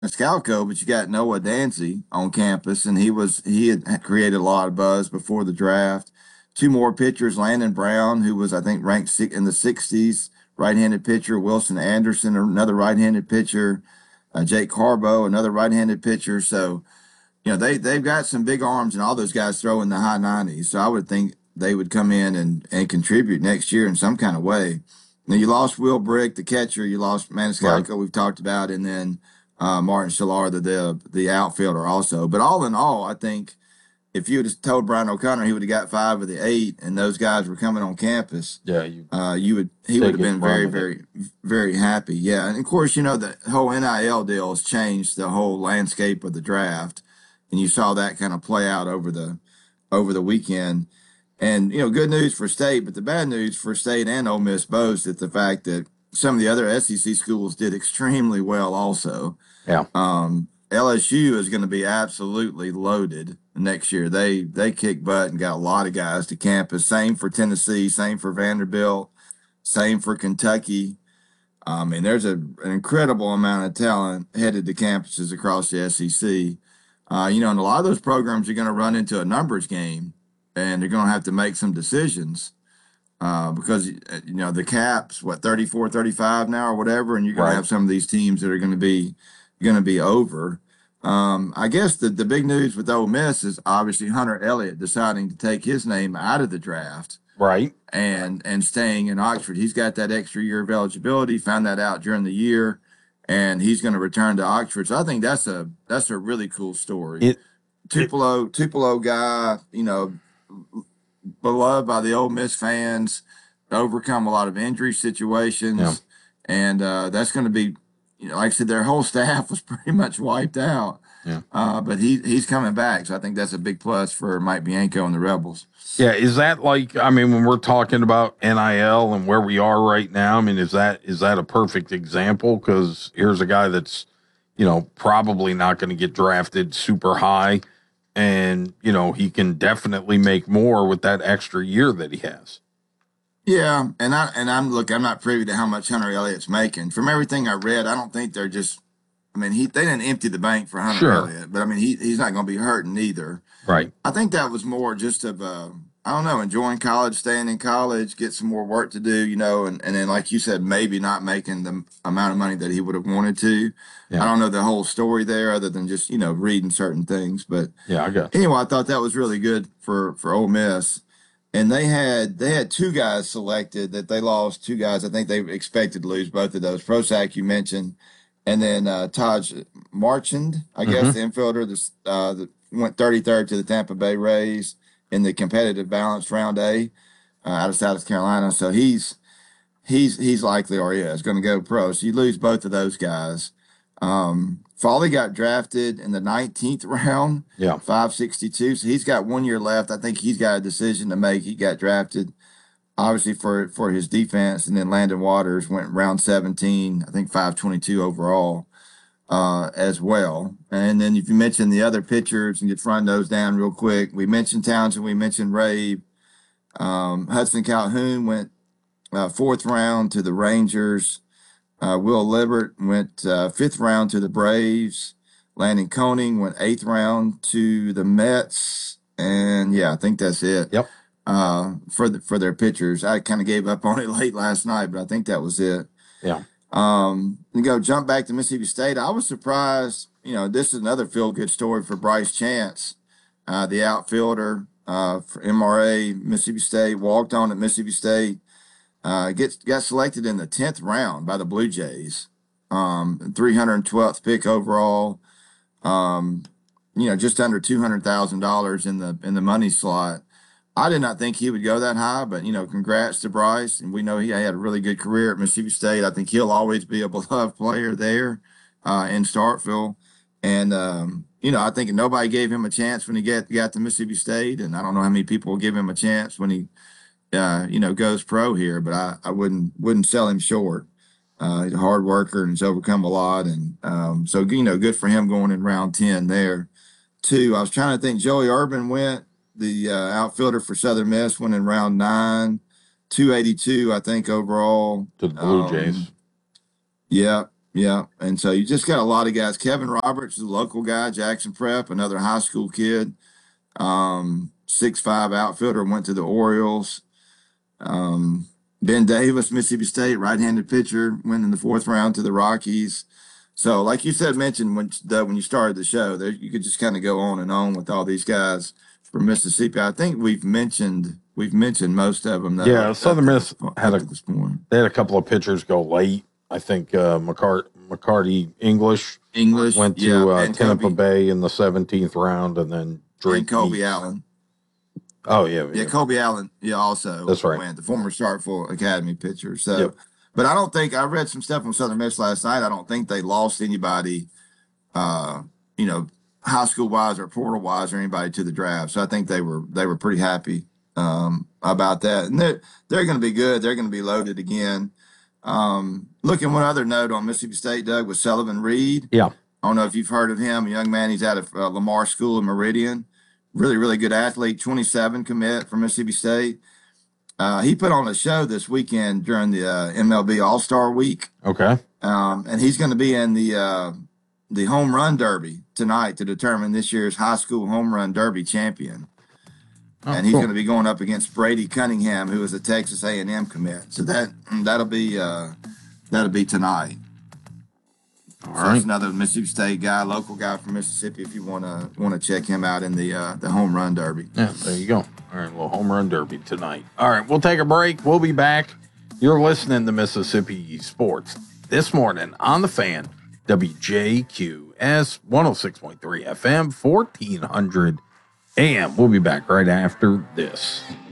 Scalco, but you got Noah Dancy on campus, and he had created a lot of buzz before the draft. Two more pitchers, Landon Brown, who was I think ranked in the 60s, right-handed pitcher. Wilson Anderson, another right-handed pitcher. Jake Carbo, another right-handed pitcher. So they've got some big arms, and all those guys throw in the high 90s. So I would think they would come in and contribute next year in some kind of way. Now you lost Will Brick, the catcher. You lost Right. Maniscalco, we've talked about, and then Martin Shillar, the outfielder, also. But all in all, I think if you would have told Brian O'Connor he would have got five of the eight, and those guys were coming on campus, Yeah, you he would take have his been run very, with it. very, very happy. Yeah, and of course, the whole NIL deal has changed the whole landscape of the draft, and you saw that kind of play out over the weekend. And good news for State, but the bad news for State and Ole Miss both is the fact that some of the other SEC schools did extremely well also. Yeah. LSU is going to be absolutely loaded next year. They kick butt and got a lot of guys to campus. Same for Tennessee, same for Vanderbilt, same for Kentucky. And there's an incredible amount of talent headed to campuses across the SEC. And a lot of those programs are going to run into a numbers game, and they're going to have to make some decisions because the cap's what 34, 35 now or whatever, and you're going to Right. have some of these teams that are going to be over. I guess the big news with Ole Miss is obviously Hunter Elliott deciding to take his name out of the draft Right. and staying in Oxford. He's got that extra year of eligibility. Found that out during the year, and he's going to return to Oxford. So I think that's a really cool story. It it Tupelo guy, beloved by the Ole Miss fans, overcome a lot of injury yeah. situations, and that's going to be, like I said, their whole staff was pretty much wiped out. Yeah. But he's coming back, so I think that's a big plus for Mike Bianco and the Rebels. Yeah, is that like, I mean, when we're talking about NIL and where we are right now, I mean, is that a perfect example? Because here's a guy that's, probably not going to get drafted super high, and he can definitely make more with that extra year that he has. Yeah, I'm not privy to how much Hunter Elliott's making. From everything I read, I don't think they're just. I mean, they didn't empty the bank for Hunter Sure. Elliott, but I mean, he's not going to be hurting either. Right. I think that was more just of I don't know, enjoying college, staying in college, get some more work to do, and then like you said, maybe not making the amount of money that he would have wanted to. I Yeah. don't know the whole story there, other than just reading certain things. But Yeah, I got you. anyway, I thought that was really good for Ole Miss, and they had two guys selected that they lost. Two guys I think they expected to lose both of those. Prosac you mentioned, and then Taj Marchand, I guess Mm-hmm. the infielder, that went 33rd to the Tampa Bay Rays in the competitive balance round A out of South Carolina. So he's likely, or yeah, is going to go pro. So you lose both of those guys. Foley got drafted in the 19th round, Yeah. 562. So he's got 1 year left. I think he's got a decision to make. He got drafted obviously for his defense, and then Landon Waters went round 17, I think 522 overall as well. And then if you mention the other pitchers and just run those down real quick, we mentioned Townsend, we mentioned Ray. Hudson Calhoun went fourth round to the Rangers. Will Libbert went fifth round to the Braves. Landon Koning went eighth round to the Mets. And yeah, I think that's it Yep. for their pitchers. I kind of gave up on it late last night, but I think that was it. Yeah. You go jump back to Mississippi State. I was surprised. This is another feel good story for Bryce Chance, the outfielder for MRA Mississippi State. Walked on at Mississippi State. Got selected in the 10th round by the Blue Jays. 312th pick overall. Just under $200,000 in the money slot. I did not think he would go that high, but congrats to Bryce. And we know he had a really good career at Mississippi State. I think he'll always be a beloved player there in Starkville. And I think nobody gave him a chance when he got to Mississippi State, and I don't know how many people will give him a chance when he goes pro here. But I wouldn't sell him short. He's a hard worker and has overcome a lot, and so good for him going in round 10 there. Two, I was trying to think. Joey Urban went, the outfielder for Southern Miss, went in round 9, 282, I think overall. To the Blue Jays. Yeah, Yeah. And so you just got a lot of guys. Kevin Roberts is a local guy, Jackson Prep, another high school kid. 6'5" outfielder, went to the Orioles. Um, Ben Davis, Mississippi State, right-handed pitcher, went in the fourth round to the Rockies. So, like you said, mentioned when you started the show, there you could just kind of go on and on with all these guys from Mississippi. I think we've mentioned most of them. Though, Yeah, Southern Miss had at this point. they had a couple of pitchers go late. I think McCarty English went to Tampa Bay in the 17th round, and then Drake and Kobe Meeks. Allen. Oh yeah, Yeah, Kobe Allen. Yeah, also That's right. went, the former Sharpeville Academy pitcher. So, Yep. but I don't think I read some stuff on Southern Miss last night. I don't think they lost anybody, uh, you know, high school wise or portal wise or anybody to the draft. So I think they were pretty happy about that, and they're going to be good. They're going to be loaded again. Looking one other note on Mississippi State, Doug, was Sullivan Reed. Yeah. I don't know if you've heard of him, a young man. He's out of Lamar School in Meridian. Really, really good athlete, 27 commit from Mississippi State. He put on a show this weekend during the MLB All-Star Week. Okay. And he's going to be in the home run derby tonight to determine this year's high school home run derby champion. Oh, and he's cool. going to be going up against Brady Cunningham, who is a Texas A&M commit. So that'll be tonight. All So right. that's another Mississippi State guy, local guy from Mississippi. If you want to check him out in the home run derby. Yeah, there you go. All right, well, home run derby tonight. All right, we'll take a break. We'll be back. You're listening to Mississippi Sports this morning on the Fan, WJQS 106.3 FM, 1400 AM. We'll be back right after this.